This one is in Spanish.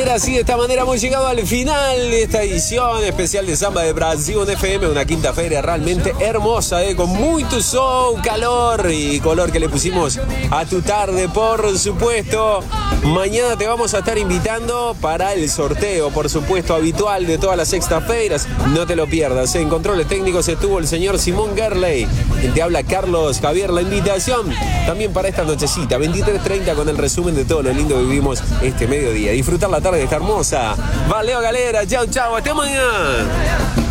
Galera, sí, de esta manera hemos llegado al final de esta edición especial de Samba de Brasil FM, una quinta feria realmente hermosa, con mucho show, calor y color que le pusimos a tu tarde, por supuesto. Mañana te vamos a estar invitando para el sorteo, por supuesto, habitual de todas las sexta-feiras. No te lo pierdas. En controles técnicos estuvo el señor Simón Gerley. Quien te habla, Carlos Javier. La invitación también para esta nochecita, 23:30, con el resumen de todo lo lindo que vivimos este mediodía. Disfrutar la tarde, está hermosa. Valeu, galera. Chau, chau. Hasta mañana.